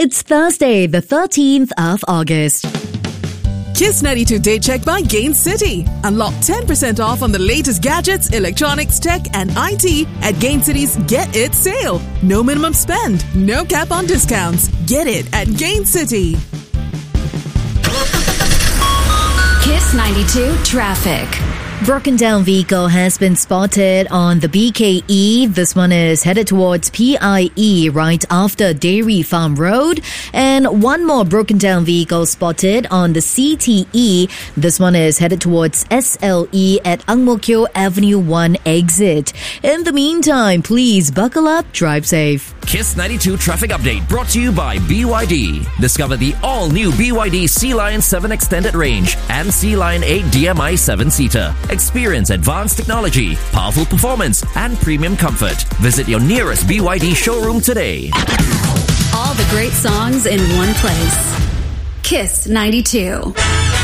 It's Thursday, the 13th of August. Kiss 92 Day Check by Gain City. Unlock 10% off on the latest gadgets, electronics, tech, and IT at Gain City's Get It sale. No minimum spend, no cap on discounts. Get it at Gain City. Kiss 92 Traffic. Broken down vehicle has been spotted on the BKE. This one is headed towards PIE right after Dairy Farm Road. And one more broken down vehicle spotted on the CTE. This one is headed towards SLE at Ang Mo Kio Avenue 1 exit. In the meantime, please buckle up, drive safe. Kiss 92 Traffic Update brought to you by BYD. Discover the all-new BYD Sea Lion 7 Extended Range and Sea Lion 8 DMI 7-seater. Experience advanced technology, powerful performance, and premium comfort. Visit your nearest BYD showroom today. All the great songs in one place. Kiss 92.